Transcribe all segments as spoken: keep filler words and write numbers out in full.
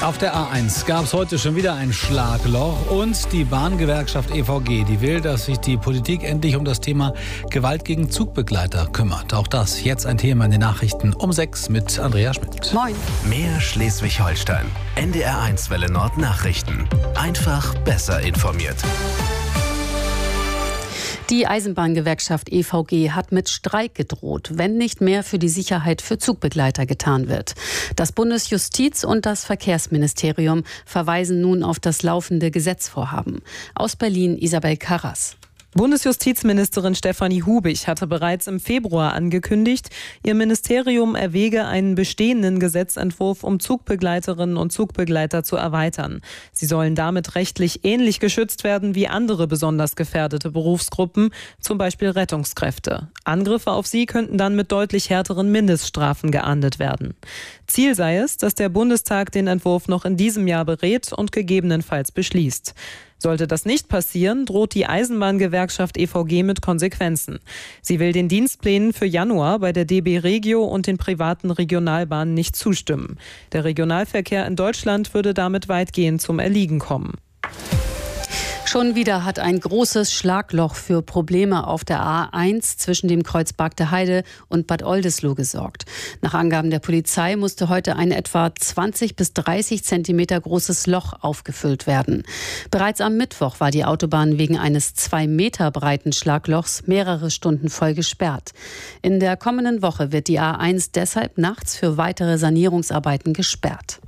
Auf der A eins gab es heute schon wieder ein Schlagloch und die Bahngewerkschaft E V G, die will, dass sich die Politik endlich um das Thema Gewalt gegen Zugbegleiter kümmert. Auch das jetzt ein Thema in den Nachrichten um sechs mit Andrea Schmidt. Moin. Mehr Schleswig-Holstein. N D R eins Welle Nord Nachrichten. Einfach besser informiert. Die Eisenbahngewerkschaft E V G hat mit Streik gedroht, wenn nicht mehr für die Sicherheit für Zugbegleiter getan wird. Das Bundesjustiz- und das Verkehrsministerium verweisen nun auf das laufende Gesetzvorhaben. Aus Berlin Isabel Karras. Bundesjustizministerin Stefanie Hubich hatte bereits im Februar angekündigt, ihr Ministerium erwäge einen bestehenden Gesetzentwurf, um Zugbegleiterinnen und Zugbegleiter zu erweitern. Sie sollen damit rechtlich ähnlich geschützt werden wie andere besonders gefährdete Berufsgruppen, zum Beispiel Rettungskräfte. Angriffe auf sie könnten dann mit deutlich härteren Mindeststrafen geahndet werden. Ziel sei es, dass der Bundestag den Entwurf noch in diesem Jahr berät und gegebenenfalls beschließt. Sollte das nicht passieren, droht die Eisenbahngewerkschaft E V G mit Konsequenzen. Sie will den Dienstplänen für Januar bei der D B Regio und den privaten Regionalbahnen nicht zustimmen. Der Regionalverkehr in Deutschland würde damit weitgehend zum Erliegen kommen. Schon wieder hat ein großes Schlagloch für Probleme auf der A eins zwischen dem Kreuz Bargte Heide und Bad Oldesloe gesorgt. Nach Angaben der Polizei musste heute ein etwa zwanzig bis dreißig Zentimeter großes Loch aufgefüllt werden. Bereits am Mittwoch war die Autobahn wegen eines zwei Meter breiten Schlaglochs mehrere Stunden voll gesperrt. In der kommenden Woche wird die A eins deshalb nachts für weitere Sanierungsarbeiten gesperrt.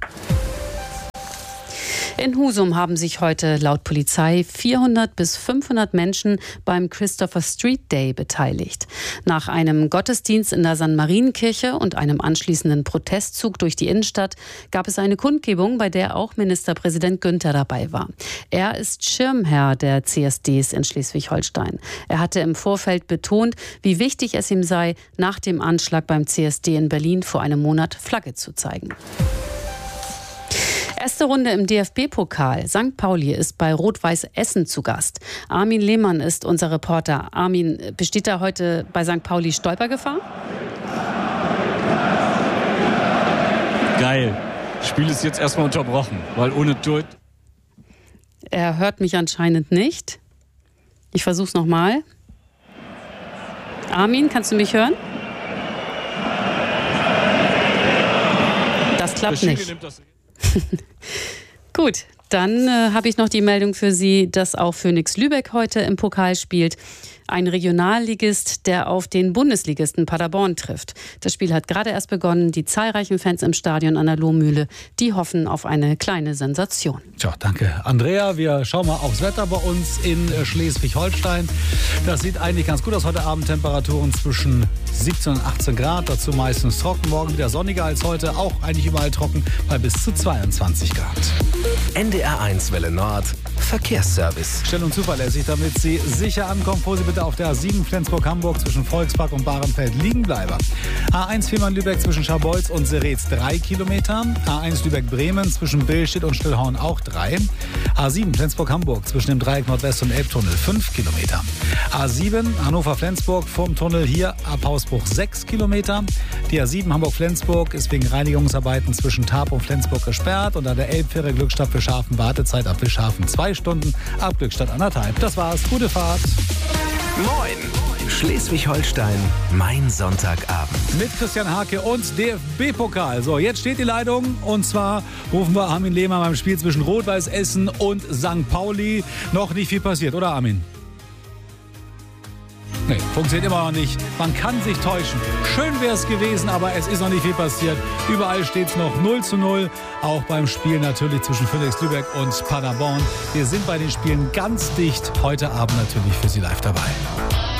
In Husum haben sich heute laut Polizei vierhundert bis fünfhundert Menschen beim Christopher Street Day beteiligt. Nach einem Gottesdienst in der Sankt Marienkirche und einem anschließenden Protestzug durch die Innenstadt gab es eine Kundgebung, bei der auch Ministerpräsident Günther dabei war. Er ist Schirmherr der C S Ds in Schleswig-Holstein. Er hatte im Vorfeld betont, wie wichtig es ihm sei, nach dem Anschlag beim C S D in Berlin vor einem Monat Flagge zu zeigen. Erste Runde im D F B-Pokal. Sankt Pauli ist bei Rot-Weiß Essen zu Gast. Armin Lehmann ist unser Reporter. Armin, besteht da heute bei Sankt Pauli Stolpergefahr? Geil. Das Spiel ist jetzt erstmal unterbrochen, weil ohne Tor... Er hört mich anscheinend nicht. Ich versuch's nochmal. Armin, kannst du mich hören? Das klappt nicht. Gut, dann äh, habe ich noch die Meldung für Sie, dass auch Phönix Lübeck heute im Pokal spielt. Ein Regionalligist, der auf den Bundesligisten Paderborn trifft. Das Spiel hat gerade erst begonnen. Die zahlreichen Fans im Stadion an der Lohmühle, die hoffen auf eine kleine Sensation. Tja, danke Andrea. Wir schauen mal aufs Wetter bei uns in Schleswig-Holstein. Das sieht eigentlich ganz gut aus. Heute Abend Temperaturen zwischen siebzehn und achtzehn Grad. Dazu meistens trocken. Morgen wieder sonniger als heute. Auch eigentlich überall trocken bei bis zu zweiundzwanzig Grad. N D R eins Welle Nord Verkehrsservice. Schnell und zuverlässig, damit Sie sicher ankommen. Fuhr Sie bitte auf der A sieben Flensburg-Hamburg zwischen Volkspark und Bahrenfeld liegen bleiben. A eins Fehmarn-Lübeck zwischen Scharbeutz und Seretz drei Kilometer. A eins Lübeck-Bremen zwischen Billstedt und Stillhorn auch drei. A sieben Flensburg-Hamburg zwischen dem Dreieck Nordwest und Elbtunnel fünf Kilometer. A sieben Hannover-Flensburg vorm Tunnel hier ab Hausbruch sechs Kilometer. Die A sieben Hamburg-Flensburg ist wegen Reinigungsarbeiten zwischen Tarp und Flensburg gesperrt und an der Elbfähre Glückstadt Fischhafen Wartezeit ab Fischhafen zwei Stunden, ab Glückstadt anderthalb. Das war's. Gute Fahrt. Moin! Schleswig-Holstein, mein Sonntagabend. Mit Christian Hake und D F B-Pokal. So, jetzt steht die Leitung und zwar rufen wir Armin Lehmann beim Spiel zwischen Rot-Weiß Essen und Sankt Pauli. Noch nicht viel passiert, oder Armin? Nee, funktioniert immer noch nicht. Man kann sich täuschen. Schön wäre es gewesen, aber es ist noch nicht viel passiert. Überall steht es noch null zu null. Auch beim Spiel natürlich zwischen Phönix Lübeck und Paderborn. Wir sind bei den Spielen ganz dicht. Heute Abend natürlich für Sie live dabei.